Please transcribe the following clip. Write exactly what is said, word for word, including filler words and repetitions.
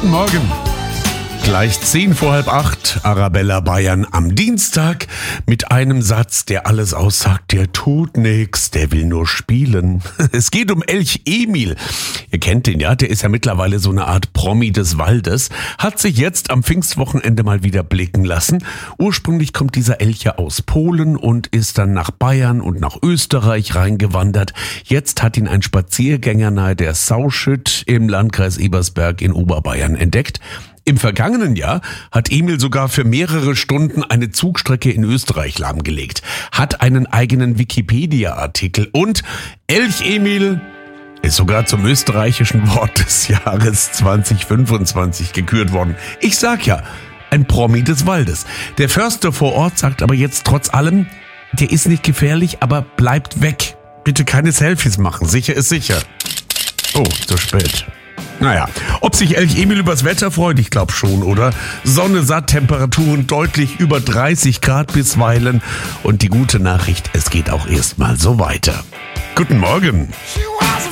Guten Morgen. Gleich zehn vor halb acht, Arabella Bayern am Dienstag mit einem Satz, der alles aussagt. Der tut nix, der will nur spielen. Es geht um Elch Emil. Ihr kennt den, ja? Der ist ja mittlerweile so eine Art Promi des Waldes. Hat sich jetzt am Pfingstwochenende mal wieder blicken lassen. Ursprünglich kommt dieser Elch ja aus Polen und ist dann nach Bayern und nach Österreich reingewandert. Jetzt hat ihn ein Spaziergänger nahe der Sauschütt im Landkreis Ebersberg in Oberbayern entdeckt. Im vergangenen Jahr hat Emil sogar für mehrere Stunden eine Zugstrecke in Österreich lahmgelegt, hat einen eigenen Wikipedia-Artikel und Elch Emil ist sogar zum österreichischen Wort des Jahres zwanzig fünfundzwanzig gekürt worden. Ich sag ja, ein Promi des Waldes. Der Förster vor Ort sagt aber jetzt trotz allem, der ist nicht gefährlich, aber bleibt weg. Bitte keine Selfies machen, sicher ist sicher. Oh, zu spät. Naja, ob sich Elch Emil übers Wetter freut, ich glaube schon, oder? Sonne satt, Temperaturen deutlich über dreißig Grad bisweilen. Und die gute Nachricht, es geht auch erstmal so weiter. Guten Morgen.